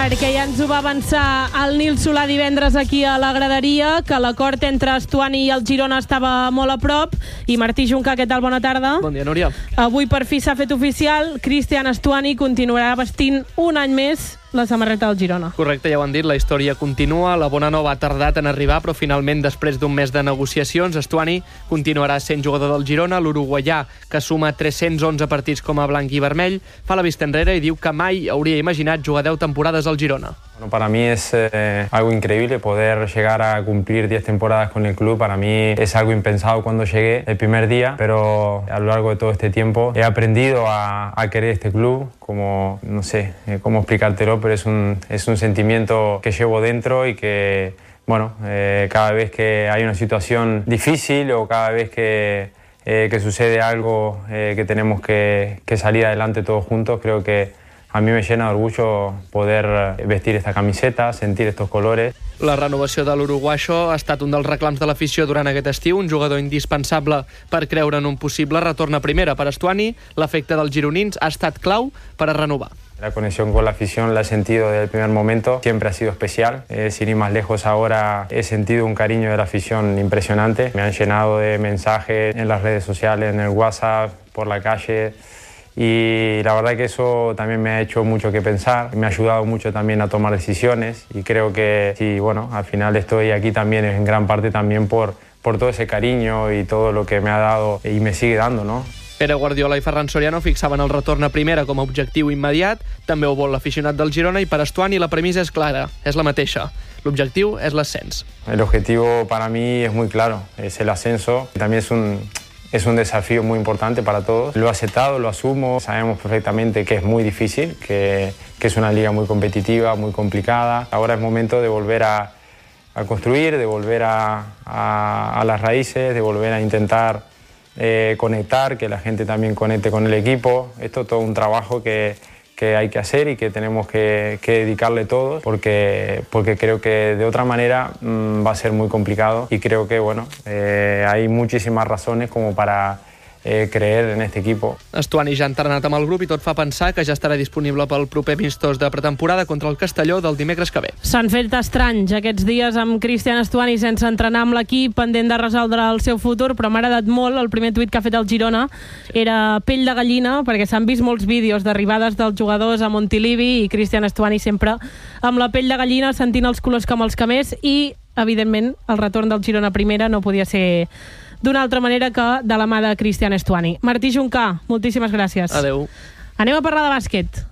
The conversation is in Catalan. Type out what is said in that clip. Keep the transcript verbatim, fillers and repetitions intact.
Perquè ja ens ho va avançar el Nil Solà divendres aquí a la graderia, que l'acord entre Estuani i el Girona estava molt a prop. I Martí Juncà, què tal? Bona tarda. Bon dia, Núria. Avui per fi s'ha fet oficial, Cristian Estuani continuarà vestint un any més la samarreta del Girona. Correcte, ja ho han dit, la història continua, la bona nova ha tardat en arribar, però finalment, després d'un mes de negociacions, Estuani continuarà sent jugador del Girona. L'uruguaià, que suma tres-cents onze partits com a blanc i vermell, fa la vista enrere i diu que mai hauria imaginat jugar deu temporades al Girona. Bueno, para mí es eh, algo increíble poder llegar a cumplir diez temporadas con el club. Para mí es algo impensado cuando llegué el primer día, pero a lo largo de todo este tiempo he aprendido a, a querer este club, como, no sé eh, cómo explicártelo, pero es un, es un sentimiento que llevo dentro y que, bueno, eh, cada vez que hay una situación difícil o cada vez que, eh, que sucede algo eh, que tenemos que, que salir adelante todos juntos, creo que a mí me llena de orgullo poder vestir esta camiseta, sentir estos colores. La renovació de l'uruguaixo ha estat un dels reclams de l'afició durant aquest estiu, un jugador indispensable per creure en un possible retorn a primera per Estuani. L'efecte dels gironins ha estat clau per a renovar. La conexión con la afición la he sentido desde el primer momento, siempre ha sido especial. Eh, sin ir más lejos ahora he sentido un cariño de la afición impresionante. Me han llenado de mensajes en las redes sociales, en el WhatsApp, por la calle. Y la verdad que eso también me ha hecho mucho que pensar, me ha ayudado mucho también a tomar decisiones y creo que sí, bueno, al final estoy aquí también en gran parte también por, por todo ese cariño y todo lo que me ha dado y me sigue dando, ¿no? Pere Guardiola i Ferran Soriano fixaven el retorn a primera com a objectiu immediat, també ho vol l'aficionat del Girona i per Estuani la premissa és clara, és la mateixa. L'objectiu és l'ascens. El objetivo para mí es muy claro, es el ascenso, también es un... Es un desafío muy importante para todos. Lo he aceptado, lo asumo. Sabemos perfectamente que es muy difícil, que, que es una liga muy competitiva, muy complicada. Ahora es momento de volver a, a construir, de volver a, a, a las raíces, de volver a intentar eh, conectar, que la gente también conecte con el equipo. Esto es todo un trabajo que, que hay que hacer y que tenemos que, que dedicarle todos porque, porque creo que de otra manera mmm, va a ser muy complicado y creo que bueno, eh, hay muchísimas razones como para eh, creer en este equipo. Estuani ja ha entrenat amb el grup i tot fa pensar que ja estarà disponible pel proper amistós de pretemporada contra el Castelló del dimecres que ve. S'han fet estranys aquests dies amb Cristian Estuani sense entrenar amb l'equip, pendent de resoldre el seu futur, però m'ha agradat molt el primer tuit que ha fet el Girona. Era pell de gallina, perquè s'han vist molts vídeos d'arribades dels jugadors a Montilivi i Cristian Estuani sempre amb la pell de gallina, sentint els colors com els camers i, evidentment, el retorn del Girona a primera no podia ser d'una altra manera que de la mà de Cristian Estuani. Martí Juncà, moltíssimes gràcies. Adeu. Anem a parlar de bàsquet.